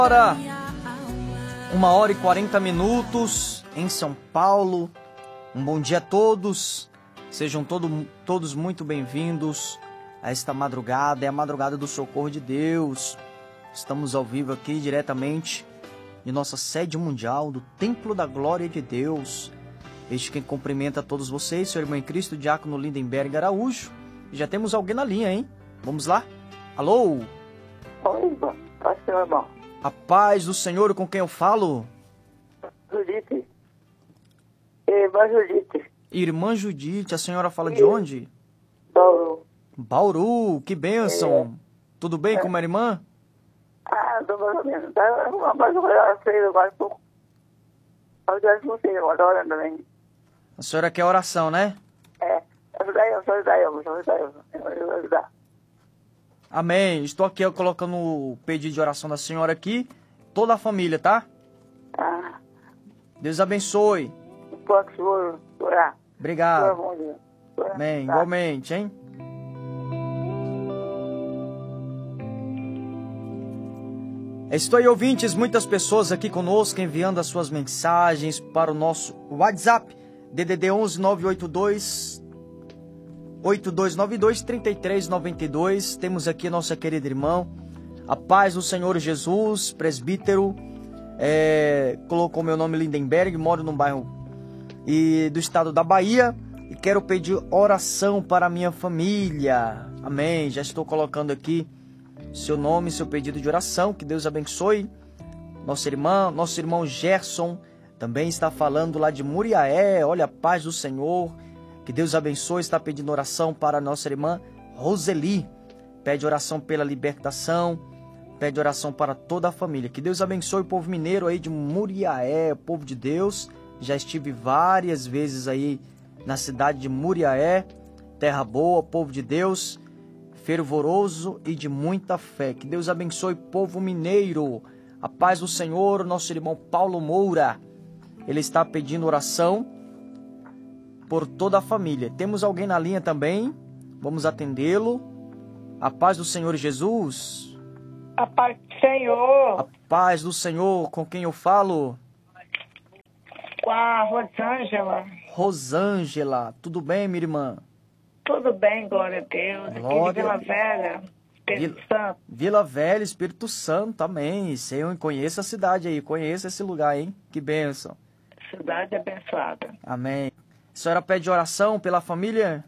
Agora, 1h40 em São Paulo. Um bom dia a todos. Sejam todos muito bem-vindos a esta madrugada. É a madrugada do socorro de Deus. Estamos ao vivo aqui diretamente de nossa sede mundial do Templo da Glória de Deus. Este quem cumprimenta a todos vocês, seu irmão em Cristo, Diácono Lindenberg Araújo. E já temos alguém na linha, hein? Vamos lá? Alô? Oi, pode ser, irmão. A paz do Senhor, com quem eu falo? Judite. Irmã Judite. Irmã Judite, a senhora fala de onde? Bauru. Bauru, que bênção. Tudo bem com a irmã? Tô mais ou menos. Mas eu sei agora um pouco. Eu já você, eu adoro também. A senhora quer oração, né? Ajudar eu. Amém. Estou aqui colocando o pedido de oração da senhora aqui. Toda a família, tá? Deus abençoe. Pode orar. Obrigado. Amém. Tá. Igualmente, hein? Estou aí, ouvintes, muitas pessoas aqui conosco enviando as suas mensagens para o nosso WhatsApp, DDD 11 982 8292 3392. Temos aqui nossa querida irmã, a paz do Senhor Jesus, presbítero, colocou meu nome Lindenberg, moro num bairro do estado da Bahia e quero pedir oração para a minha família. Amém. Já estou colocando aqui seu nome, seu pedido de oração, que Deus abençoe. Nosso irmão Gerson também está falando lá de Muriaé. Olha, a paz do Senhor, que Deus abençoe. Está pedindo oração para a nossa irmã Roseli, pede oração pela libertação, pede oração para toda a família. Que Deus abençoe o povo mineiro aí de Muriaé, o povo de Deus. Já estive várias vezes aí na cidade de Muriaé, terra boa, povo de Deus, fervoroso e de muita fé. Que Deus abençoe o povo mineiro. A paz do Senhor, nosso irmão Paulo Moura, ele está pedindo oração por toda a família. Temos alguém na linha também, vamos atendê-lo. A paz do Senhor Jesus. A paz do Senhor. A paz do Senhor, com quem eu falo? Com a Rosângela. Rosângela, tudo bem, minha irmã? Tudo bem, glória a Deus. Glória. Aqui de Vila Velha, Espírito Santo. Vila Velha, Espírito Santo, amém. Eu conheço a cidade aí, conheço esse lugar, hein? Que bênção. Cidade abençoada. Amém. A senhora pede oração pela família?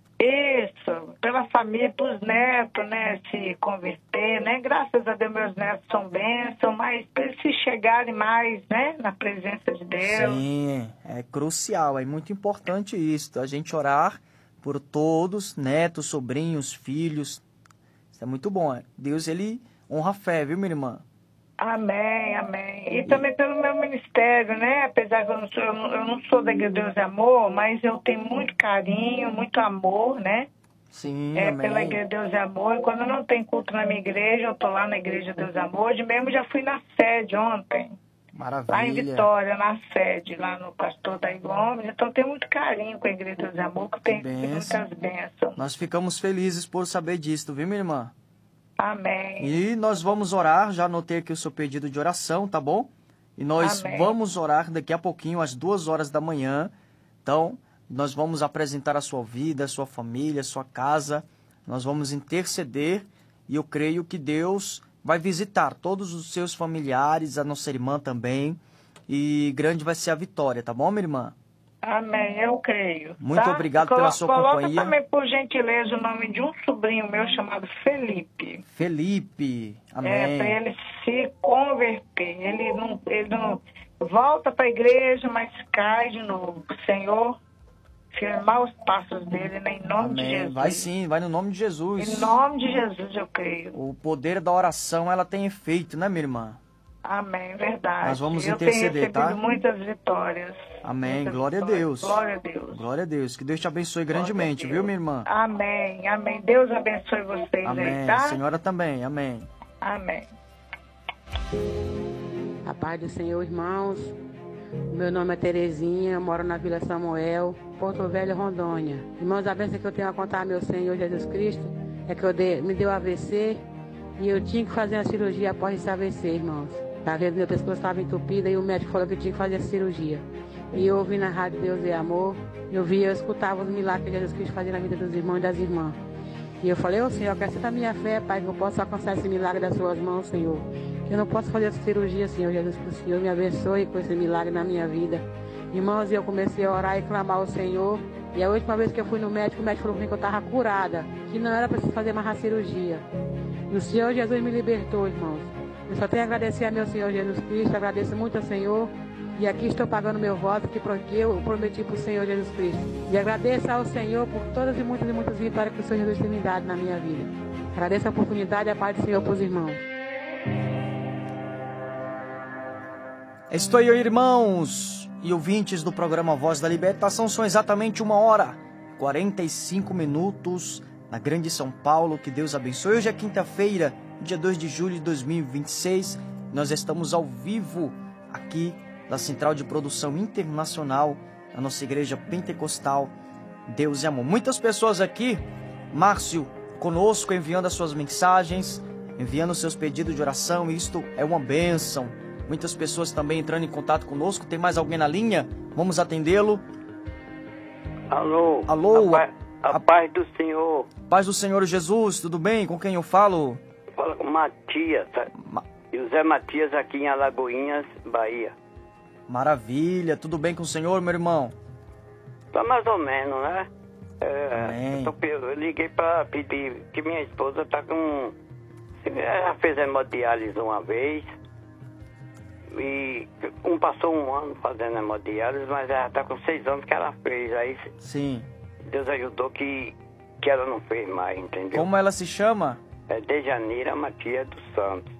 Isso, pela família, pros netos, né, se converter, né? Graças a Deus meus netos são bênçãos, mas para eles se chegarem mais, né, na presença de Deus. Sim, é crucial, é muito importante isso, a gente orar por todos, netos, sobrinhos, filhos. Isso é muito bom. Deus, ele honra a fé, viu, minha irmã? Amém, amém. E também pelo meu ministério, né? Apesar que eu não sou da Igreja Deus e Amor, mas eu tenho muito carinho, muito amor, né? Sim, amém. Pela Igreja Deus e Amor. E quando não tem culto na minha igreja, eu tô lá na Igreja Deus e Amor. Hoje mesmo já fui na sede ontem. Maravilha. Lá em Vitória, na sede, lá no Pastor Daí Gomes. Então eu tenho muito carinho com a Igreja Deus e Amor, que tem muitas bênçãos. Nós ficamos felizes por saber disso, viu, minha irmã? Amém. E nós vamos orar, já anotei aqui o seu pedido de oração, tá bom? E nós vamos orar daqui a pouquinho, às 2h da manhã. Então, nós vamos apresentar a sua vida, a sua família, a sua casa. Nós vamos interceder e eu creio que Deus vai visitar todos os seus familiares, a nossa irmã também. E grande vai ser a vitória, tá bom, minha irmã? Amém, eu creio. Muito obrigado pela sua companhia. Coloca também, por gentileza, o nome de um sobrinho meu chamado Felipe. Felipe, amém. Para ele se converter. Ele não volta para a igreja, mas cai de novo. O Senhor, firmar os passos dele, né, em nome de Jesus. Vai sim, vai no nome de Jesus. Em nome de Jesus, eu creio. O poder da oração, ela tem efeito, né, minha irmã? Amém, verdade. Nós vamos interceder, tá? Eu tenho recebido muitas vitórias. Amém, glória a Deus. Glória a Deus. Glória a Deus. Que Deus te abençoe grandemente, viu, minha irmã? Amém, amém. Deus abençoe vocês amém. Aí, tá? A senhora também, amém. Amém. A paz do Senhor, irmãos. Meu nome é Terezinha, eu moro na Vila Samuel, Porto Velho, Rondônia. Irmãos, a bênção que eu tenho a contar, meu Senhor Jesus Cristo, é que me deu AVC E eu tinha que fazer a cirurgia após esse AVC, irmãos. Às vezes meu pescoço estava entupido e o médico falou que eu tinha que fazer a cirurgia. E eu ouvi na rádio Deus é Amor, eu escutava os milagres que Jesus Cristo fazia na vida dos irmãos e das irmãs. E eu falei, ô Senhor, acrescenta a minha fé, Pai, que eu possa alcançar esse milagre das suas mãos, Senhor. Eu não posso fazer essa cirurgia, Senhor Jesus, que o Senhor me abençoe com esse milagre na minha vida. Irmãos, eu comecei a orar e clamar ao Senhor. E a última vez que eu fui no médico, o médico falou que eu estava curada, que não era preciso fazer mais a cirurgia. E o Senhor Jesus me libertou, irmãos. Eu só tenho a agradecer a meu Senhor Jesus Cristo, agradeço muito ao Senhor. E aqui estou pagando meu voto que eu prometi para o Senhor Jesus Cristo. E agradeço ao Senhor por todas e muitas vitórias que o Senhor Jesus tem me dado na minha vida. Agradeço a oportunidade e a paz do Senhor para os irmãos. Estou aí, irmãos e ouvintes do programa Voz da Libertação. São exatamente 1h45 na grande São Paulo. Que Deus abençoe. Hoje é quinta-feira, dia 2 de julho de 2026. Nós estamos ao vivo aqui da Central de Produção Internacional da nossa Igreja Pentecostal Deus e Amor. Muitas pessoas aqui, Márcio, conosco, enviando as suas mensagens, enviando os seus pedidos de oração. Isto é uma bênção. Muitas pessoas também entrando em contato conosco. Tem mais alguém na linha? Vamos atendê-lo. Alô. Alô. A paz do Senhor. Paz do Senhor Jesus, tudo bem? Com quem eu falo? Fala com Matias. José Matias aqui em Alagoinhas, Bahia. Maravilha, tudo bem com o senhor, meu irmão? Tá mais ou menos, né? Eu liguei pra pedir que minha esposa tá com... Ela fez hemodiálise uma vez. E passou um ano fazendo hemodiálise, mas ela tá com 6 anos que ela fez. Aí sim. Deus ajudou que ela não fez mais, entendeu? Como ela se chama? É Dejanira Matias dos Santos.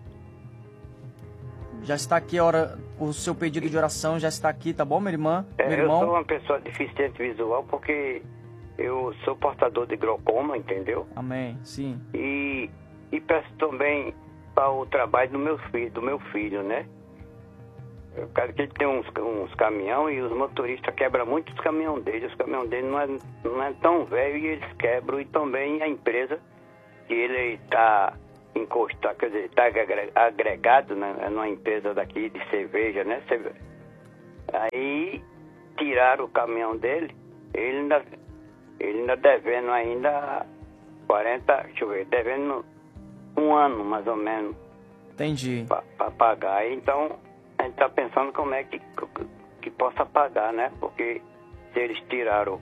Já está aqui o seu pedido de oração, já está aqui, tá bom, minha irmã? Meu irmão? Eu sou uma pessoa deficiente visual porque eu sou portador de glaucoma, entendeu? Amém, sim. E peço também para o trabalho do meu filho, né? Eu quero que ele tenha uns caminhões e os motoristas quebram muito os caminhões dele. Os caminhões dele não é tão velho e eles quebram. E também a empresa que ele está encostado, quer dizer, está agregado, né, numa empresa daqui de cerveja, né? Aí tiraram o caminhão dele, ele ainda devendo ainda 40, deixa eu ver, devendo um ano mais ou menos. Entendi. Para pagar. Então a gente está pensando como é que possa pagar, né? Porque se eles tiraram.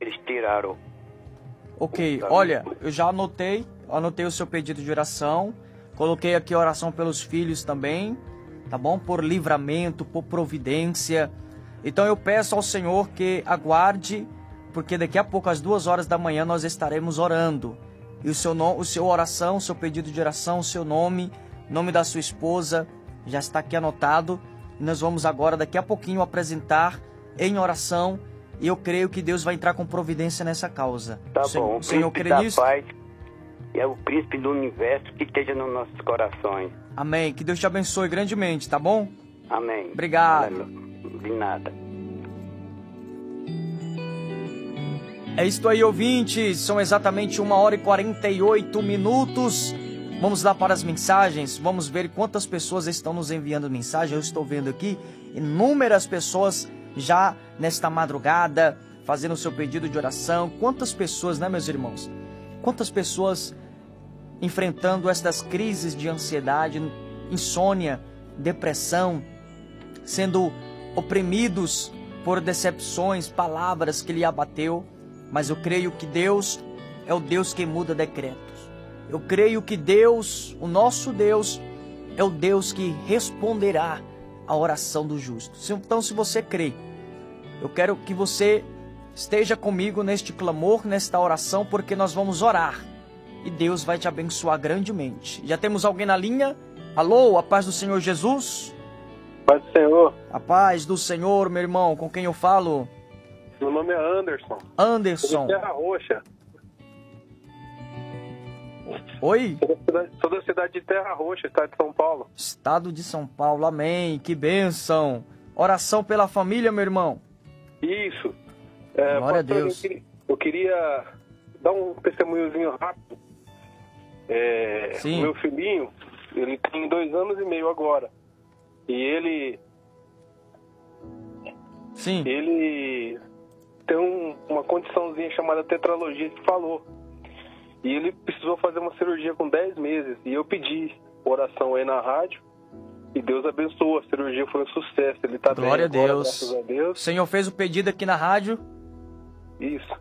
Ok, olha, eu já anotei o seu pedido de oração, coloquei aqui a oração pelos filhos também, tá bom? Por livramento, por providência. Então eu peço ao Senhor que aguarde, porque daqui a pouco às 2 horas da manhã nós estaremos orando. E o seu oração, o seu pedido de oração, o seu nome da sua esposa já está aqui anotado. E nós vamos agora daqui a pouquinho apresentar em oração. E eu creio que Deus vai entrar com providência nessa causa. Tá bom. O Senhor crê nisso? Paz é o príncipe do universo que esteja nos nossos corações. Amém. Que Deus te abençoe grandemente, tá bom? Amém. Obrigado. De nada. É isto aí, ouvintes. São exatamente 1h48. Vamos lá para as mensagens. Vamos ver quantas pessoas estão nos enviando mensagem. Eu estou vendo aqui inúmeras pessoas já nesta madrugada fazendo o seu pedido de oração. Quantas pessoas, né, meus irmãos? Quantas pessoas enfrentando estas crises de ansiedade, insônia, depressão, sendo oprimidos por decepções, palavras que lhe abateu. Mas eu creio que Deus é o Deus que muda decretos. Eu creio que Deus, o nosso Deus, é o Deus que responderá a oração do justo. Então, se você crê, eu quero que você esteja comigo neste clamor, nesta oração, porque nós vamos orar e Deus vai te abençoar grandemente. Já temos alguém na linha? Alô, a paz do Senhor Jesus? Paz do Senhor. A paz do Senhor, meu irmão, com quem eu falo? Meu nome é Anderson. Anderson. Sou de Terra Roxa. Oi? Sou da cidade de Terra Roxa, estado de São Paulo. Estado de São Paulo, amém. Que bênção. Oração pela família, meu irmão. Isso. Glória a Deus. Eu queria dar um testemunhozinho rápido. Sim. O meu filhinho, ele tem 2 anos e meio agora. E ele Sim. tem uma condiçãozinha chamada tetralogia que falou. E ele precisou fazer uma cirurgia com 10 meses. E eu pedi oração aí na rádio. E Deus abençoou. A cirurgia foi um sucesso. Ele tá Glória bem a agora, Deus. graças a Deus. O Senhor fez o pedido aqui na rádio. Isso.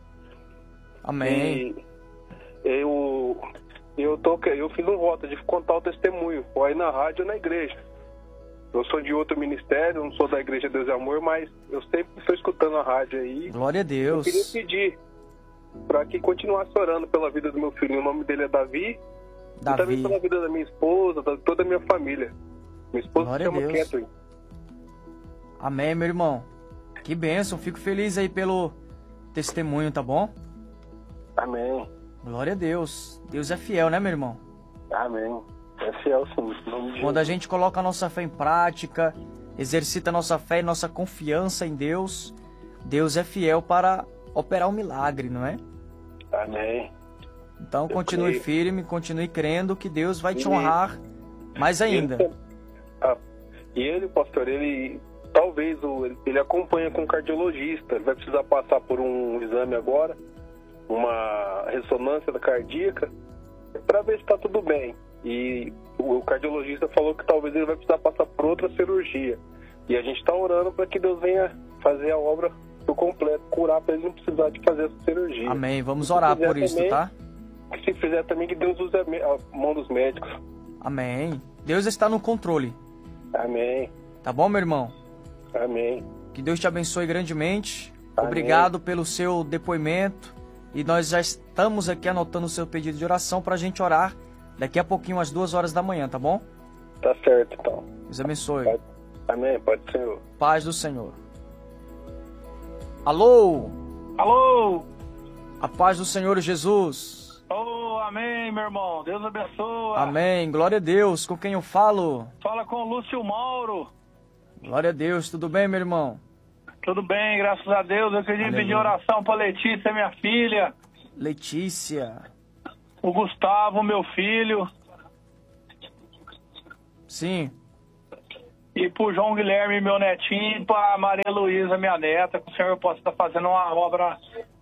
Amém. E eu fiz um voto de contar o testemunho. Ou aí na rádio ou na igreja. Eu sou de outro ministério, não sou da Igreja Deus e Amor, mas eu sempre estou escutando a rádio aí. Glória a Deus. Eu queria pedir para que continuasse orando pela vida do meu filho. O nome dele é Davi. E também pela vida da minha esposa, de toda a minha família. Minha esposa se Glória chama a Deus. Catherine. Amém, meu irmão. Que bênção. Fico feliz aí pelo testemunho, tá bom? Amém. Glória a Deus. Deus é fiel, né, meu irmão? Amém. É fiel, sim. Em nome de Quando a Jesus. gente coloca a nossa fé em prática, exercita a nossa fé e nossa confiança em Deus, Deus é fiel para operar um milagre, não é? Amém. Então Eu continue creio. firme, continue crendo que Deus vai te E- honrar mais ainda. E ele, pastor, talvez ele acompanha com um cardiologista. Ele vai precisar passar por um exame agora, uma ressonância da cardíaca, para ver se está tudo bem. E o cardiologista falou que talvez ele vai precisar passar por outra cirurgia. E a gente está orando para que Deus venha fazer a obra por completo, curar, para ele não precisar de fazer essa cirurgia. Amém. Vamos Se orar fizer por isso, também, tá? Se fizer também, que Deus use a mão dos médicos. Amém. Deus está no controle. Amém. Tá bom, meu irmão? Amém. Que Deus te abençoe grandemente. Amém. Obrigado pelo seu depoimento. E nós já estamos aqui anotando o seu pedido de oração para a gente orar daqui a pouquinho, às 2 horas da manhã, tá bom? Tá certo, então. Deus abençoe. Amém. Pode ser. Paz do Senhor. Alô? Alô? A paz do Senhor Jesus. Oh, amém, meu irmão. Deus abençoa. Amém. Glória a Deus. Com quem eu falo? Fala com o Lúcio Mauro. Glória a Deus. Tudo bem, meu irmão? Tudo bem, graças a Deus. Eu queria Aleluia. pedir oração para Letícia, minha filha. Letícia. O Gustavo, meu filho. Sim. E pro João Guilherme, meu netinho. E pra Maria Luísa, minha neta. Que o Senhor possa estar fazendo uma obra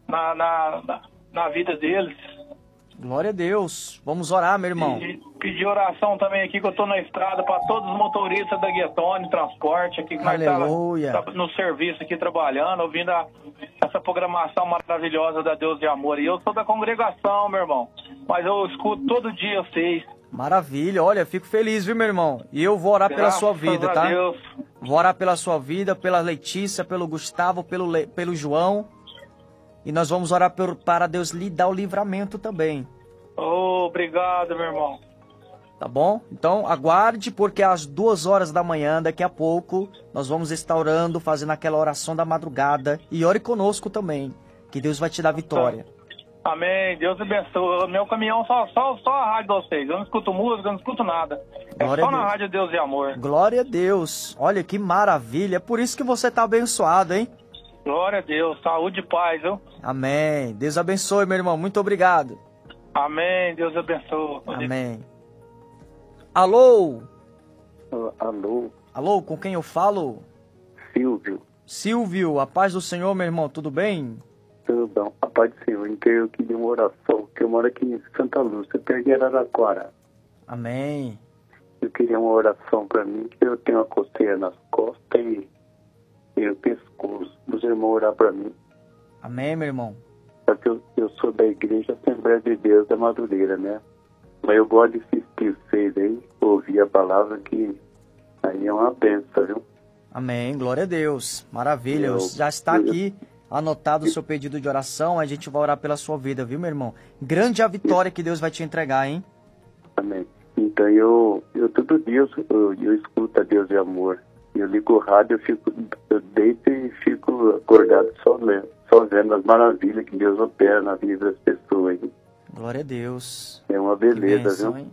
na vida deles. Glória a Deus. Vamos orar, meu irmão. E pedir oração também aqui, que eu tô na estrada, para todos os motoristas da Guetone Transporte aqui, que nós Aleluia. tá no serviço aqui trabalhando, ouvindo essa programação maravilhosa da Deus de Amor. E eu sou da congregação, meu irmão, mas eu escuto todo dia vocês. Maravilha. Olha, fico feliz, viu, meu irmão? E eu vou orar pela sua vida, Graças tá? a Deus. Vou orar pela sua vida, pela Letícia, pelo Gustavo, pelo João. E nós vamos orar para Deus lhe dar o livramento também. Oh, obrigado, meu irmão. Tá bom? Então aguarde, porque às 2 horas da manhã, daqui a pouco, nós vamos estar orando, fazendo aquela oração da madrugada. E ore conosco também, que Deus vai te dar vitória. Amém. Deus abençoe. Meu caminhão só a rádio de vocês. Eu não escuto música, eu não escuto nada. É Glória só a na Deus. rádio Deus e Amor. Glória a Deus. Olha que maravilha. É por isso que você está abençoado, hein? Glória a Deus. Saúde e paz, viu? Amém. Deus abençoe, meu irmão. Muito obrigado. Amém. Deus abençoe. Amém. Alô? Alô, Alô, com quem eu falo? Silvio. Silvio, a paz do Senhor, meu irmão. Tudo bem? Tudo bom? A paz do Senhor. Então eu queria uma oração, que eu moro aqui em Santa Lúcia, perto de Araraquara. Amém. Eu queria uma oração para mim, que eu tenho uma coceira nas costas e no pescoço. Os irmãos orar para mim. Amém, meu irmão. Porque eu sou da Igreja Assembleia de Deus da Madureira, né? Mas eu gosto de assistir vocês aí, ouvir a palavra, que aí é uma bênção, viu? Amém. Glória a Deus. Maravilha. Já está aqui anotado o seu pedido de oração. A gente vai orar pela sua vida, viu, meu irmão? Grande a vitória que Deus vai te entregar, hein? Amém. Então eu todo dia eu escuto a Deus de Amor. Eu ligo o rádio, eu deito e fico acordado só vendo as maravilhas que Deus opera na vida das pessoas. Hein? Glória a Deus. É uma Que beleza, bênção, viu? hein?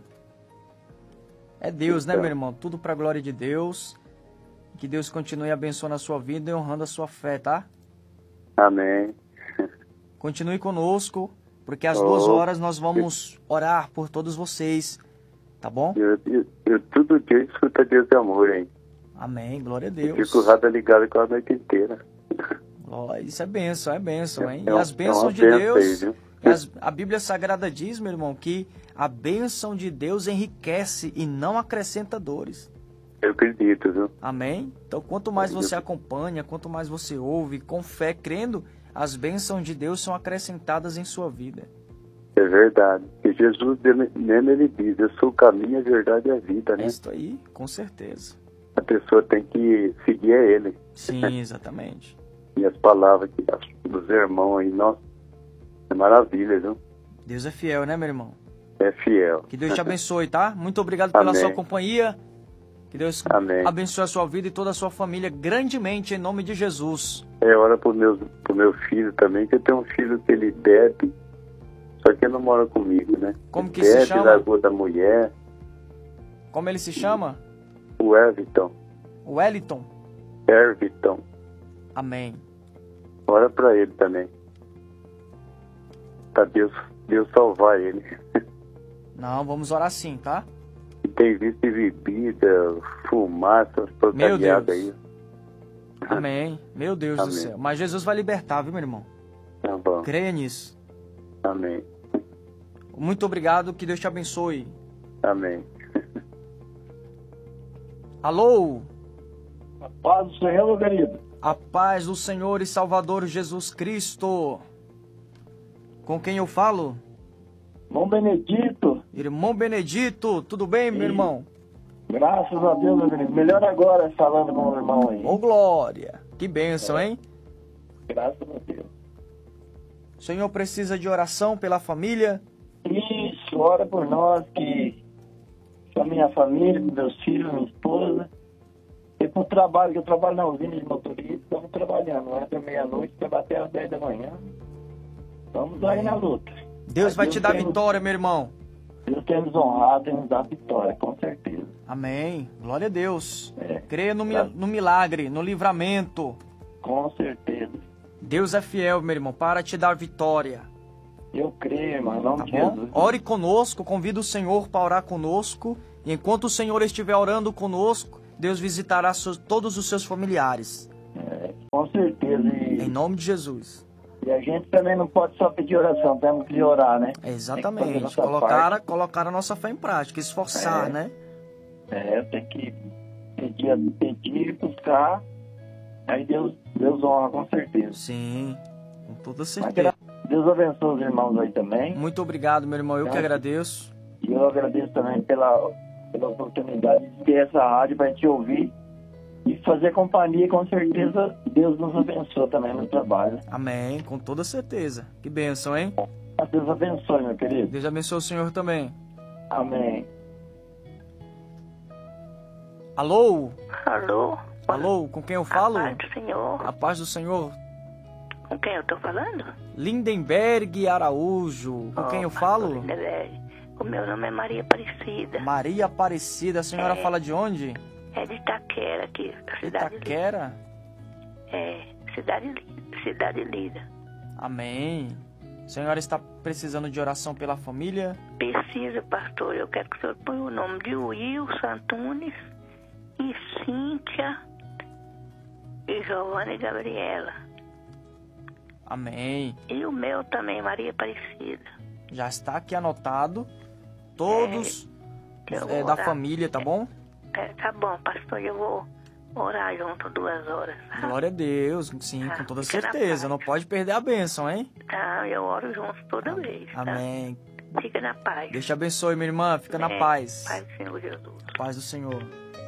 É Deus, né, Então. meu irmão? Tudo para a glória de Deus. Que Deus continue abençoando a sua vida e honrando a sua fé, tá? Amém. Continue conosco, porque às 2h nós vamos orar por todos vocês, tá bom? Eu todo dia escuto Deus de amor, hein? Amém, glória a Deus. Eu fico rada ligado com a noite inteira. Isso é bênção, hein? É E as bênçãos de Deus, a Bíblia Sagrada diz, meu irmão, que a bênção de Deus enriquece e não acrescenta dores. Eu acredito, viu? Amém? Então, quanto mais você acompanha, quanto mais você ouve, com fé, crendo, as bênçãos de Deus são acrescentadas em sua vida. É verdade. E Jesus, mesmo ele diz, eu sou o caminho, a verdade e a vida, né? É isso aí, com certeza. A pessoa tem que seguir a ele. Sim, exatamente. E as palavras dos irmãos aí, nossa, é maravilha, viu? Deus é fiel, né, meu irmão? É fiel. Que Deus te abençoe, tá? Muito obrigado pela sua companhia. Que Deus abençoe a sua vida e toda a sua família grandemente, em nome de Jesus. Ora pro meu filho também, que eu tenho um filho que ele bebe, só que ele não mora comigo, né? Como que ele se chama? largou da mulher. Como ele se chama? O Everton. O Wellington? Everton. Amém. Ora pra ele também. Pra Deus salvar ele. Não, vamos orar sim, tá? E tem visto bebida, fumaça, porcariadas aí. Amém. Meu Deus do céu. Mas Jesus vai libertar, viu, meu irmão? Tá bom. Creia nisso. Amém. Muito obrigado, que Deus te abençoe. Amém. Alô? A paz do Senhor, meu querido. A paz do Senhor e Salvador Jesus Cristo. Com quem eu falo? Irmão Benedito. Irmão Benedito, tudo bem, meu irmão? Graças a Deus, meu querido. Melhor agora falando com o irmão aí. Ô, glória. Que bênção, hein? Graças a Deus. O Senhor precisa de oração pela família? Isso, ora por nós, que a minha família, com meus filhos, minha esposa. E pro trabalho, que eu trabalho na usina de motorista, estamos trabalhando. Até meia-noite, para até às 10 da manhã. Estamos aí na luta. Deus vai te dar vitória, meu irmão. Deus tem nos honrado, tem nos dado vitória, com certeza. Amém. Glória a Deus. Creia no milagre, no livramento. Com certeza. Deus é fiel, meu irmão, para te dar vitória. Eu creio, irmão, em nome de Jesus. Ore conosco, convida o Senhor para orar conosco. E enquanto o Senhor estiver orando conosco, Deus visitará todos os seus familiares. Com certeza. Em nome de Jesus. E a gente também não pode só pedir oração, temos que orar, né? Exatamente. Colocar a nossa fé em prática, esforçar, né? Tem que pedir, buscar. Aí Deus honra, com certeza. Sim, com toda certeza. Deus abençoe os irmãos aí também. Muito obrigado, meu irmão. Eu que agradeço. E eu agradeço também pela oportunidade de ter essa rádio para a gente ouvir e fazer companhia. Com certeza, Deus nos abençoe também no trabalho. Amém, com toda certeza. Que bênção, hein? Deus abençoe, meu querido. Deus abençoe o senhor também. Amém. Alô? Alô? Alô, com quem eu falo? A paz do Senhor. A paz do Senhor. Com quem eu tô falando? Lindenberg Araújo. Com quem eu falo? Lindenberg. O meu nome é Maria Aparecida. Maria Aparecida. A senhora fala de onde? É de Itaquera, aqui, a cidade. Itaquera? Cidade Lida. Amém. A senhora está precisando de oração pela família? Precisa, pastor. Eu quero que o senhor ponha o nome de Wilson Antunes e Cíntia e Giovanna e Gabriela. Amém. E o meu também, Maria Aparecida. Já está aqui anotado. Todos da família, tá bom? Tá bom, pastor. Eu vou orar junto 2 horas. Sabe? Glória a Deus. Sim, com toda certeza. Não pode perder a bênção, hein? Tá, eu oro junto toda vez. Tá? Amém. Fica na paz. Deus te abençoe, minha irmã. Fica na paz. Paz do Senhor Jesus. Paz do Senhor.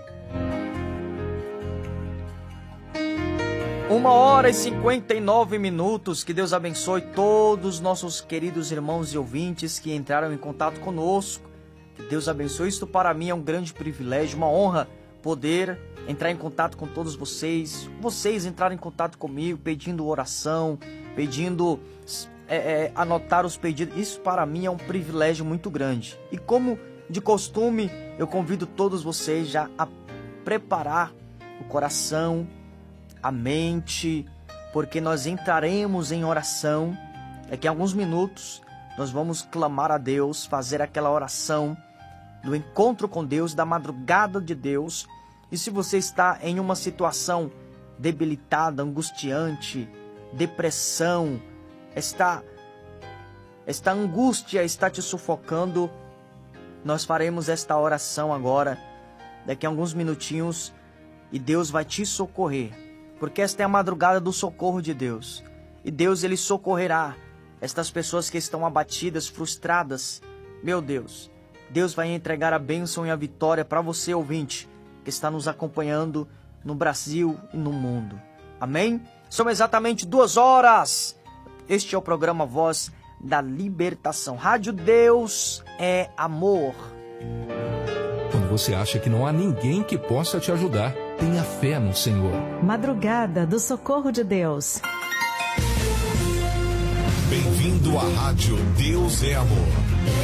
1h59. Que Deus abençoe todos os nossos queridos irmãos e ouvintes que entraram em contato conosco. Que Deus abençoe. Isto para mim é um grande privilégio, uma honra poder entrar em contato com todos vocês. Vocês entrarem em contato comigo, pedindo oração, pedindo anotar os pedidos. Isso para mim é um privilégio muito grande. E como de costume, eu convido todos vocês já a preparar o coração, a mente, porque nós entraremos em oração. Daqui a alguns minutos nós vamos clamar a Deus, fazer aquela oração do encontro com Deus, da madrugada de Deus. E se você está em uma situação debilitada, angustiante, depressão, esta angústia está te sufocando, nós faremos esta oração agora, daqui a alguns minutinhos, e Deus vai te socorrer, porque esta é a madrugada do socorro de Deus. E Deus, Ele socorrerá estas pessoas que estão abatidas, frustradas. Meu Deus, Deus vai entregar a bênção e a vitória para você, ouvinte, que está nos acompanhando no Brasil e no mundo. Amém? São exatamente 2 horas. Este é o programa Voz da Libertação. Rádio Deus é Amor. Quando você acha que não há ninguém que possa te ajudar, tenha fé no Senhor. Madrugada do Socorro de Deus. Bem-vindo à Rádio Deus é Amor.